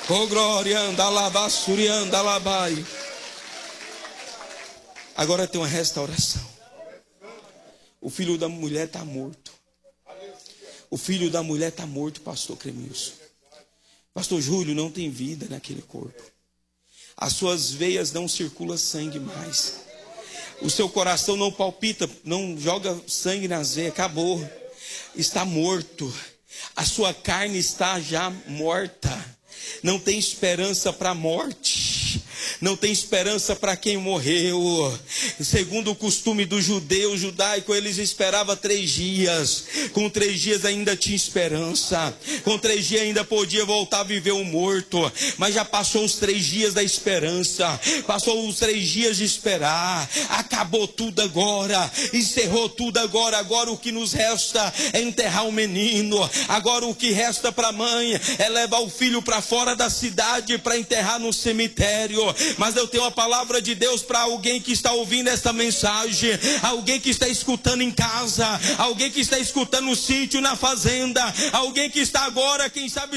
Oh glória, anda lá, surianda lá, vai. Agora tem uma restauração. O filho da mulher está morto. O filho da mulher está morto, pastor Cremilson. Pastor Júlio, não tem vida naquele corpo. As suas veias não circula sangue mais. O seu coração não palpita, não joga sangue nas veias. Acabou. Está morto. A sua carne está já morta. Não tem esperança para a morte. Não tem esperança para quem morreu. Segundo o costume do judeu judaico, eles esperavam 3 dias. Com 3 dias ainda tinha esperança. Com 3 dias ainda podia voltar a viver o morto. Mas já passou os 3 dias da esperança. Passou os 3 dias de esperar. Acabou tudo agora. Encerrou tudo agora. Agora o que nos resta é enterrar o menino. Agora o que resta para a mãe é levar o filho para fora da cidade para enterrar no cemitério. Mas eu tenho a palavra de Deus para alguém que está ouvindo esta mensagem, alguém que está escutando em casa, alguém que está escutando no sítio, na fazenda, alguém que está agora, quem sabe